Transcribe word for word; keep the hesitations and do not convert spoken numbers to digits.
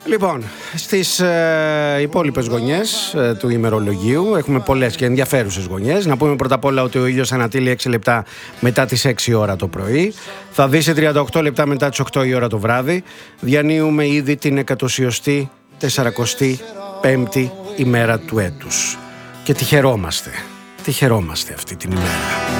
Λοιπόν, στις ε, υπόλοιπες γωνιές ε, του ημερολογίου έχουμε πολλές και ενδιαφέρουσες γωνιές. Να πούμε πρώτα απ' όλα ότι ο ήλιος ανατείλει έξι λεπτά μετά τις έξι ώρα το πρωί. Θα δύσει τριάντα οκτώ λεπτά μετά τις οκτώ η ώρα το βράδυ. Διανύουμε ήδη την εκατοσιωστή τεσσαρακοστή πέμπτη ημέρα του έτους. Και τη χαιρόμαστε. Τη χαιρόμαστε αυτή την ημέρα.